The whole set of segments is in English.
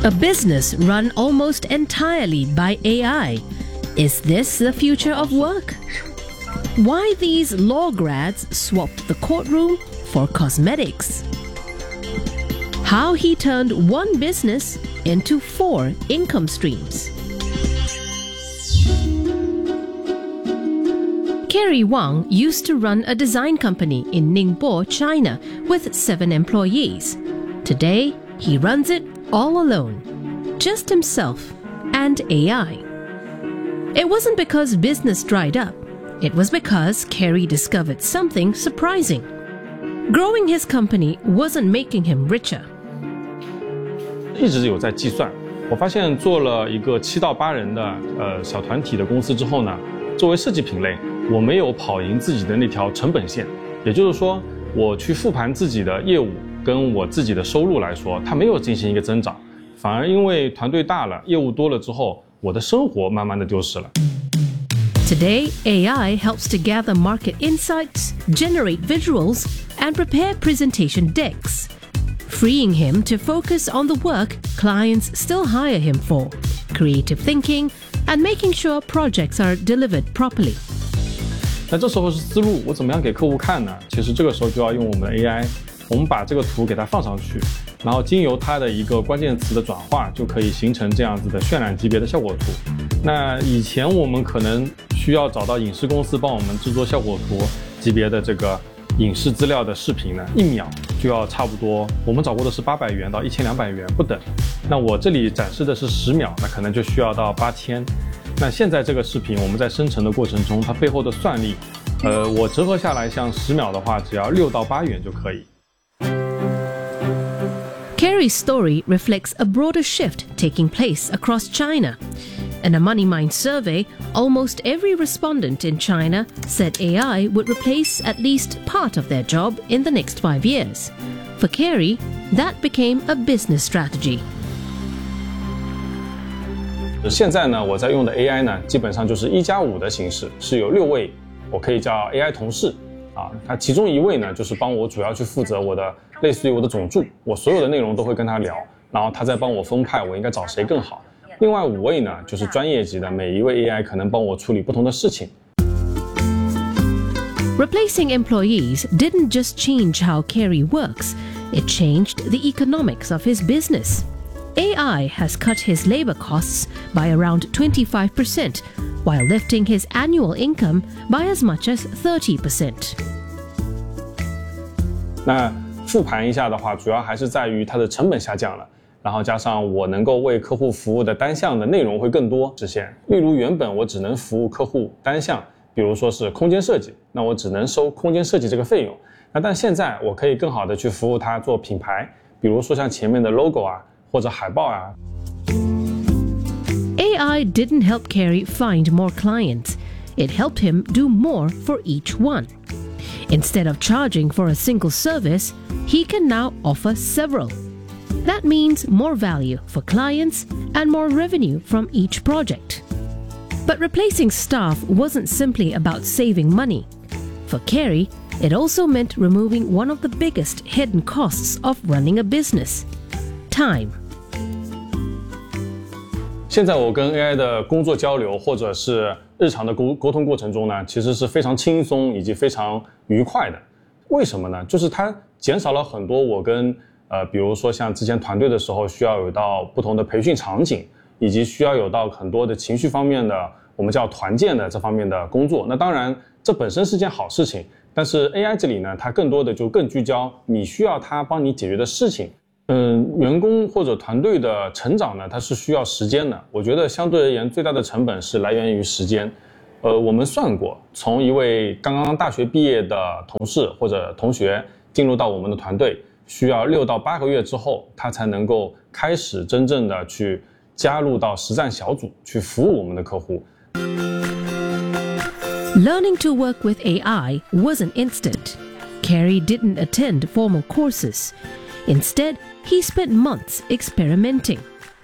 A business run almost entirely by AI. Is this the future of work? Why these law grads swapped the courtroom for cosmetics? How he turned one business into 4 income streams. Kerry Wang used to run a design company in Ningbo, China, with 7 employees. Today, he runs it all alone, just himself and AI. It wasn't because business dried up. It was because Kerry discovered something surprising. Growing his company wasn't making him richer. 一直有在计算，我发现做了一个7到8人的小团体的公司之后呢，作为设计品类，我没有跑赢自己的那条成本线，也就是说，我去复盘自己的业务跟我自己的收入来说，它没有进行一个增长，反而因为团队大了，业务多了之后，我的生活慢慢的丢失了。 Today, AI helps to gather market insights, generate visuals, and prepare presentation decks, freeing him to focus on the work clients still hire him for, creative thinking, and making sure projects are delivered properly. 那这时候是思路，我怎么样给客户看呢？其实这个时候就要用我们的 AI， 我们把这个图给它放上去，然后经由它的一个关键词的转化，就可以形成这样子的渲染级别的效果图。那以前我们可能需要找到影视公司帮我们制作效果图级别的这个影视资料的视频呢，1秒就要差不多，我们找过的是800元到1200元不等。那我这里展示的是10秒，那可能就需要到8000。那现在这个视频我们在生成的过程中，它背后的算力，我折合下来，像10秒的话，只要6到8元就可以。 Kerry's story reflects a broader shift taking place across China. In a MoneyMind survey, almost every respondent in China said AI would replace at least part of their job in the next 5 years. For Kerry, that became a business strategy. 现在呢，我在用的 AI 呢，基本上就是1+5的形式，是有6位，我可以叫 AI 同事啊。他其中1位呢，就是帮我主要去负责我的类似于我的总助，我所有的内容都会跟他聊，然后他再帮我分派我应该找谁更好。另外5位呢，就是专业级的，每一位 AI 可能帮我处理不同的事情。 Replacing employees didn't just change how Kerry works, it changed the economics of his business. AI has cut his labor costs by around 25%, while lifting his annual income by as much as 30%. 那复盘一下的话，主要还是在于它的成本下降了。然后加上我能够为客户服务的单项的内容会更多实现。例如原本我只能服务客户单项，比如说是空间设计，那我只能收空间设计这个费用。但现在我可以更好的去服务他做品牌，比如说像前面的 logo 啊，或者海报啊。 AI didn't help Kerry find more clients. It helped him do more for each one. Instead of charging for a single service, he can now offer several. That means more value for clients and more revenue from each project. But replacing staff wasn't simply about saving money. For Kerry, it also meant removing one of the biggest hidden costs of running a business: time. 现在我跟 AI 的工作交流或者是日常的沟通过程中呢，其实是非常轻松以及非常愉快的。为什么呢？就是它减少了很多我跟比如说像之前团队的时候需要有到不同的培训场景，以及需要有到很多的情绪方面的，我们叫团建的这方面的工作。那当然这本身是件好事情，但是 AI 这里呢，它更多的就更聚焦你需要它帮你解决的事情。员工或者团队的成长呢，它是需要时间的。我觉得相对而言最大的成本是来源于时间。我们算过，从一位刚刚大学毕业的同事或者同学进入到我们的团队，需要6到8个月之后，他才能够开始真正的去加入到实战小组，去服务我们的客户。 Learning to work with AI wasn't instant. Kerry didn't attend formal courses. Instead, he spent months experimenting.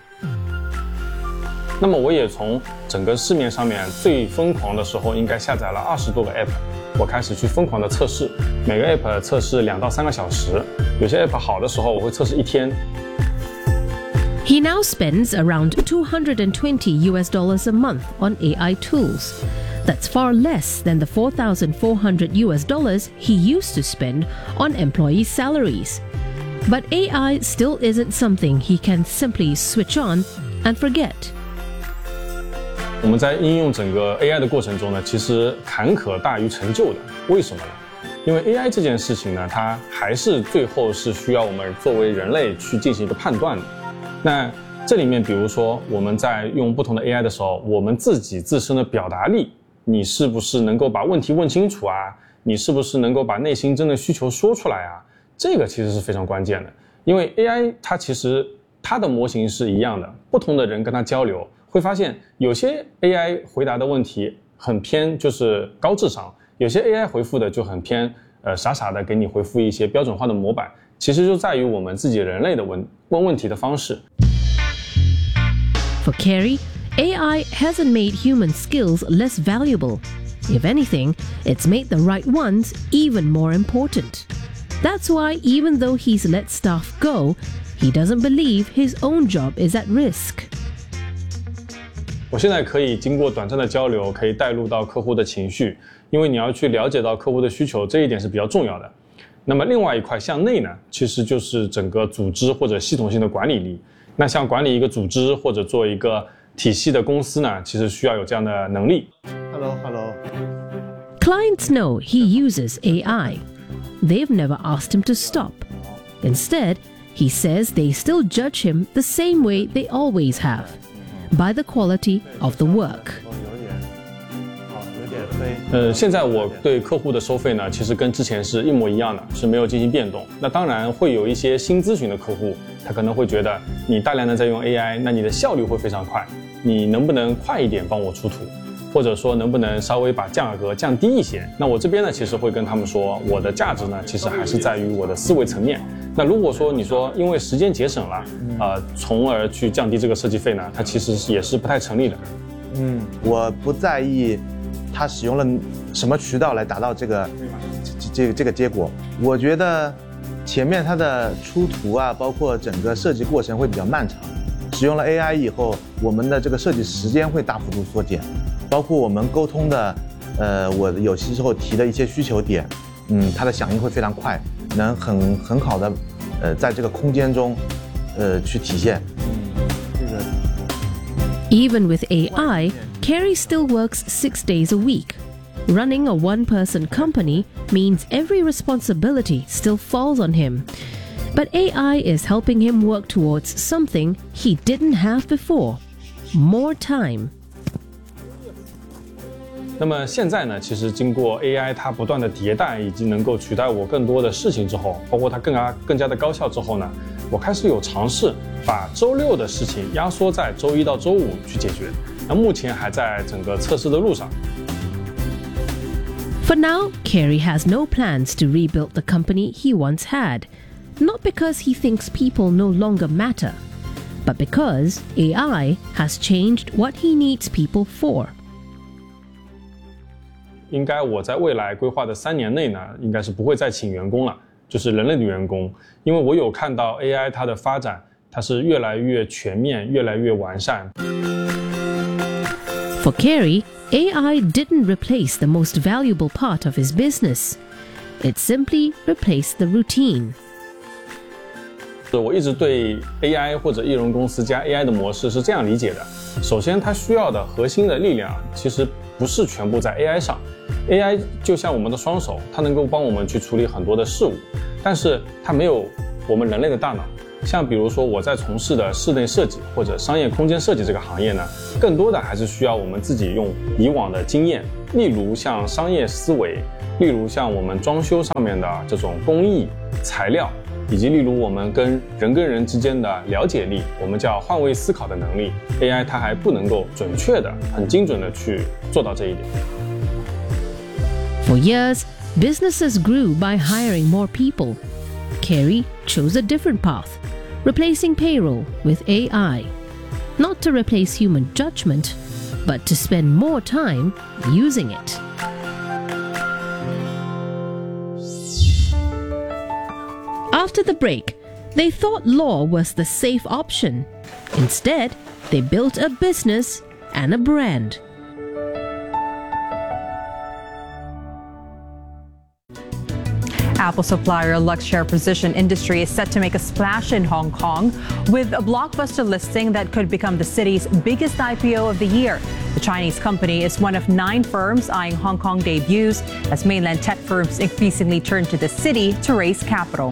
那么我也从整个市面上面最疯狂的时候，应该下载了20多个 app， 我开始去疯狂的测试，每个 app 测试2到3个小时，有些 app 好的时候我会测试1天。 He now spends around $220 a month on AI tools. That's far less than the $4,400 he used to spend on employee salaries. But AI still isn't something he can simply switch on and forget. 我们在应用整个 AI 的过程中呢，其实坎坷大于成就的。为什么呢？因为 AI 这件事情呢，它还是最后是需要我们作为人类去进行一个判断的。那这里面，比如说我们在用不同的 AI 的时候，我们自己自身的表达力，你是不是能够把问题问清楚啊？你是不是能够把内心真的需求说出来啊？这个其实是非常关键的。因为 AI 它其实它的模型是一样的，不同的人跟它交流，会发现有些 AI 回答的问题很偏就是高智商，有些 AI 回复的就很偏傻傻的给你回复一些标准化的模板，其实就在于我们自己人类的问问题的方式。 For Carey, AI hasn't made human skills less valuable. If anything, it's made the right ones even more important. That's why even though he's let staff go, he doesn't believe his own job is at risk. 我现在可以经过短暂的交流，可以带入到客户的情绪，因为你要去了解到客户的需求，这一点是比较重要的。那么另外一块向内呢，其实就是整个组织或者系统性的管理力。那像管理一个组织或者做一个体系的公司呢，其实需要有这样的能力。 Hello. Clients know he uses AI. They've never asked him to stop. Instead, he says they still judge him the same way they always have, by the quality of the work. 现在我对客户的收费呢，其实跟之前是一模一样的，是没有进行变动。那当然会有一些新咨询的客户，他可能会觉得你大量的在用 AI， 那你的效率会非常快，你能不能快一点帮我出图？或者说能不能稍微把价格降低一些？那我这边呢，其实会跟他们说，我的价值呢，其实还是在于我的思维层面。那如果说你说因为时间节省了，从而去降低这个设计费呢，它其实也是不太成立的。 我不在意他使用了什么渠道来达到这个结果。我觉得前面它的出图啊，包括整个设计过程会比较漫长。使用了 AI 以后，我们的这个设计时间会大幅度缩减，包括我们沟通的，我有些时候提的一些需求点，它的响应会非常快，能很好的，在这个空间中，去体现。 Even with AI, Carey still works 6 days a week. Running a one-person company means every responsibility still falls on him. But AI is helping him work towards something he didn't have before: more time. 那么现在呢，其实经过 AI 它不断的迭代，以及能够取代我更多的事情之后，包括它更加的高效之后呢，我开始有尝试把周6的事情压缩在周1到周5去解决。那目前还在整个测试的路上。 For now, Carey has no plans to rebuild the company he once had. Not because he thinks people no longer matter, but because AI has changed what he needs people for. 应该我在未来规划的3年内呢，应该是不会再请员工了，就是人类的员工，因为我有看到 AI 它的发展，它是越来越全面，越来越完善。 For Carey, AI didn't replace the most valuable part of his business. It simply replaced the routine. 我一直对 AI 或者艺人公司加 AI 的模式是这样理解的：首先，它需要的核心的力量其实不是全部在 AI 上。AI 就像我们的双手，它能够帮我们去处理很多的事物，但是它没有我们人类的大脑。像比如说我在从事的室内设计或者商业空间设计这个行业呢，更多的还是需要我们自己用以往的经验，例如像商业思维，例如像我们装修上面的这种工艺、材料。以及例如我们跟人之间的了解力，我们叫换位思考的能力 ，AI 它还不能够准确的、很精准的去做到这一点。 For years, businesses grew by hiring more people. Carey chose a different path, replacing payroll with AI. Not to replace human judgment, but to spend more time using it. After the break, They thought law was the safe option. Instead, they built a business and a brand. Apple supplier Luxshare Precision Industry is set to make a splash in Hong Kong with a blockbuster listing that could become the city's biggest IPO of the year. The Chinese company is one of 9 firms eyeing Hong Kong debuts as mainland tech firms increasingly turn to the city to raise capital.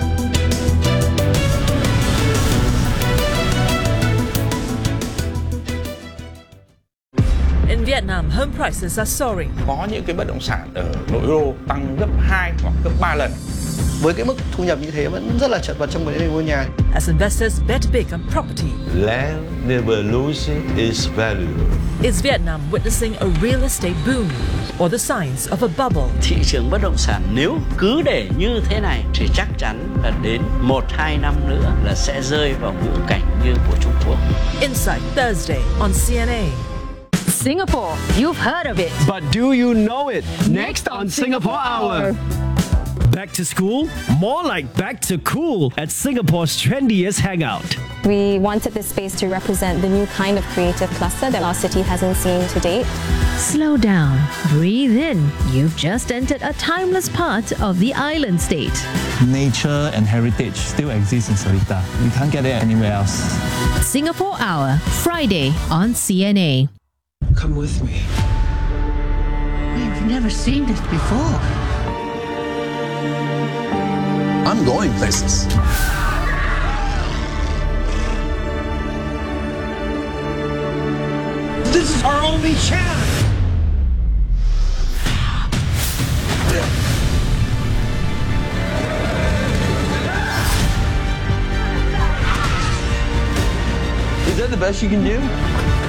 In Vietnam, home prices are soaring. Có những cái bất động sản ở nội đô tăng gấp 2 hoặc gấp 3 lần. Với cái mức thu nhập như thế vẫn rất là chật vật trong vấn đề mua nhà. As investors bet big on property, land never loses its value. Is Vietnam witnessing a real estate boom or the signs of a bubble? Thị trường bất động sản nếu cứ để như thế này thì chắc chắn là đến 1-2 năm nữa là sẽ rơi vào ngũ cảnh như của Trung Quốc. Insight Thursday on CNA. Singapore, you've heard of it. But do you know it? Next on Singapore Hour. Back to school? More like back to cool at Singapore's trendiest hangout. We wanted this space to represent the new kind of creative cluster that our city hasn't seen to date. Slow down, breathe in. You've just entered a timeless part of the island state. Nature and heritage still exist in Seletar. You can't get it anywhere else. Singapore Hour, Friday on CNA. Come with me. We've never seen this before. I'm going places. This is our only chance. Is that the best you can do?